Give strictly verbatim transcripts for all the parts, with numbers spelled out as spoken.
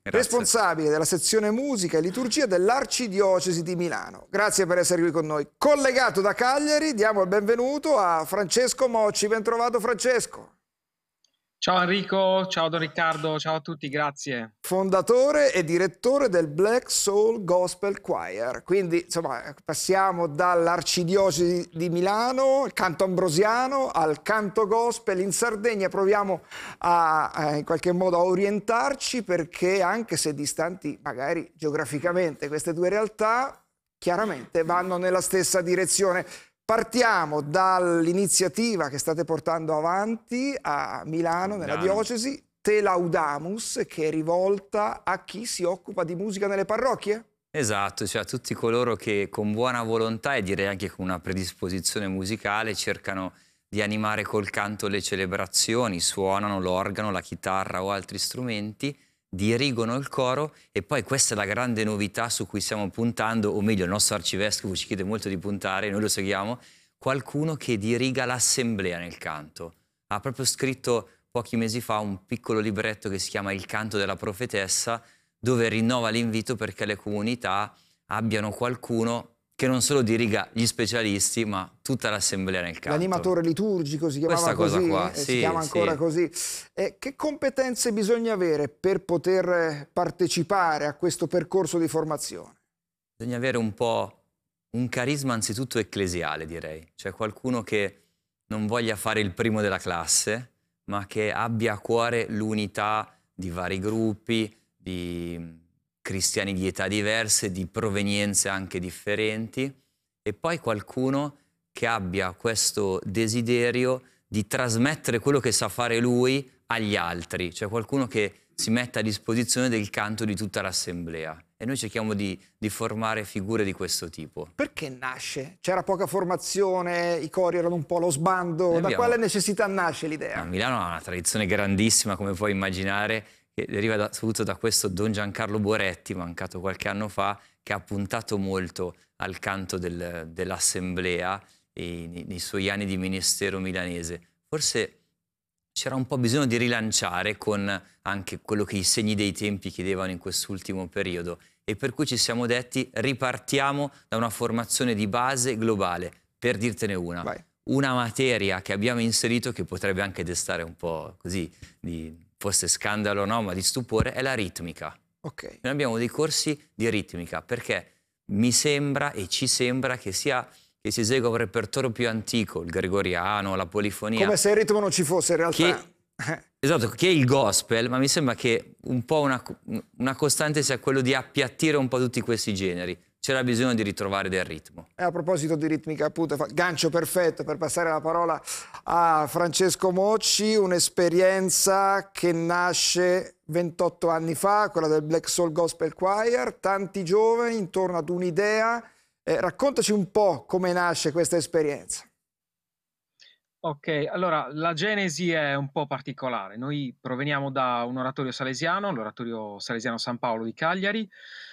Grazie. responsabile della sezione musica e liturgia dell'Arcidiocesi di Milano. Grazie per essere qui con noi. Collegato da Cagliari, diamo il benvenuto a Francesco Mocci. Ben trovato, Francesco. Ciao Enrico, ciao Don Riccardo, ciao a tutti, grazie. Fondatore e direttore del Black Soul Gospel Choir. Quindi, insomma, passiamo dall'Arcidiocesi di Milano, il canto ambrosiano, al canto gospel in Sardegna. Proviamo a, a in qualche modo a orientarci, perché anche se distanti magari geograficamente, queste due realtà chiaramente vanno nella stessa direzione. Partiamo dall'iniziativa che state portando avanti a Milano, nella Milano. diocesi, Te Laudamus, che è rivolta a chi si occupa di musica nelle parrocchie? Esatto, cioè a tutti coloro che con buona volontà e direi anche con una predisposizione musicale cercano di animare col canto le celebrazioni, suonano l'organo, la chitarra o altri strumenti, dirigono il coro e poi questa è la grande novità su cui stiamo puntando, o meglio il nostro arcivescovo ci chiede molto di puntare, noi lo seguiamo, qualcuno che diriga l'assemblea nel canto. Ha proprio scritto pochi mesi fa un piccolo libretto che si chiama Il canto della profetessa, dove rinnova l'invito perché le comunità abbiano qualcuno che non solo diriga gli specialisti, ma tutta l'assemblea nel canto. L'animatore liturgico si chiamava Questa cosa così? qua, Eh, sì, si chiama ancora sì. così. Eh, che competenze bisogna avere per poter partecipare a questo percorso di formazione? Bisogna avere un po' un carisma anzitutto ecclesiale, direi. Cioè qualcuno che non voglia fare il primo della classe, ma che abbia a cuore l'unità di vari gruppi, di cristiani di età diverse, di provenienze anche differenti, e poi qualcuno che abbia questo desiderio di trasmettere quello che sa fare lui agli altri, cioè qualcuno che si metta a disposizione del canto di tutta l'assemblea. E noi cerchiamo di, di formare figure di questo tipo. Perché nasce? C'era poca formazione, i cori erano un po' allo sbando. Noi Da abbiamo- quale necessità nasce l'idea? No, Milano ha una tradizione grandissima, come puoi immaginare, che deriva da, soprattutto da questo Don Giancarlo Boretti, mancato qualche anno fa, che ha puntato molto al canto del, dell'assemblea e nei, nei suoi anni di ministero milanese. Forse c'era un po' bisogno di rilanciare con anche quello che i segni dei tempi chiedevano in quest'ultimo periodo, e per cui ci siamo detti ripartiamo da una formazione di base globale. Per dirtene una, Vai. una materia che abbiamo inserito che potrebbe anche destare un po' così, di, fosse scandalo o no, ma di stupore, è la ritmica. Ok. Noi abbiamo dei corsi di ritmica perché mi sembra e ci sembra che sia che si esegua un repertorio più antico, il gregoriano, la polifonia. Come se il ritmo non ci fosse in realtà. Che, esatto, che è il gospel, ma mi sembra che un po' una, una costante sia quello di appiattire un po' tutti questi generi. C'era bisogno di ritrovare del ritmo. E a proposito di ritmica, appunto, fa- gancio perfetto per passare la parola a Francesco Mocci, un'esperienza che nasce ventotto anni fa, quella del Black Soul Gospel Choir, tanti giovani intorno ad un'idea. Eh, raccontaci un po' come nasce questa esperienza. Ok, allora la genesi è un po' particolare. Noi proveniamo da un oratorio salesiano, l'oratorio salesiano San Paolo di Cagliari.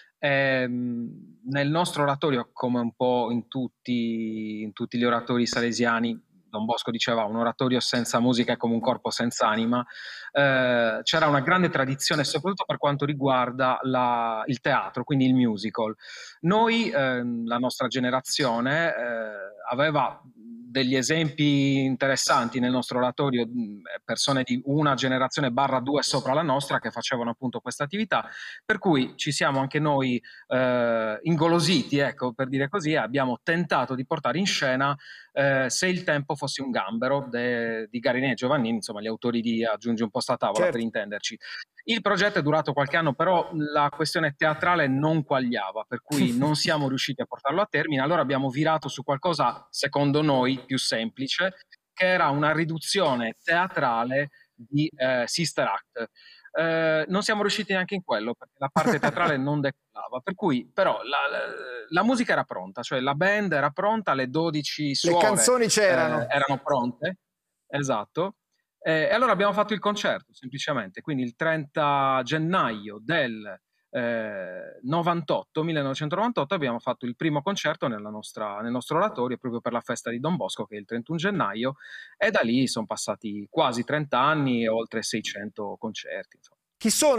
Ehm, nel nostro oratorio, come un po' in tutti, in tutti gli oratori salesiani, Don Bosco diceva un oratorio senza musica è come un corpo senza anima. Eh, c'era una grande tradizione soprattutto per quanto riguarda la- il teatro, quindi il musical. Noi, ehm, la nostra generazione, eh, aveva degli esempi interessanti nel nostro oratorio, mh, persone di una generazione barra due sopra la nostra che facevano appunto questa attività, per cui ci siamo anche noi eh, ingolositi, ecco, per dire così, e abbiamo tentato di portare in scena eh, Se il tempo fosse un gambero de- di Garinè e Giovannini, insomma gli autori di Aggiungi un posto a tavola, Certo. per intenderci. Il progetto è durato qualche anno, però la questione teatrale non quagliava, per cui non siamo riusciti a portarlo a termine. Allora abbiamo virato su qualcosa, secondo noi, più semplice, che era una riduzione teatrale di eh, Sister Act. Eh, non siamo riusciti neanche in quello, perché la parte teatrale non decollava. Per cui, però, la, la, la musica era pronta, cioè la band era pronta, le dodici Le suore canzoni eh, c'erano. erano pronte, esatto. Eh, e allora abbiamo fatto il concerto, semplicemente. Quindi il trenta gennaio del eh, novantotto, millenovecentonovantotto, abbiamo fatto il primo concerto nella nostra, nel nostro oratorio, proprio per la festa di Don Bosco, che è il trentuno gennaio, e da lì sono passati quasi trenta anni e oltre seicento concerti, insomma. Chi sono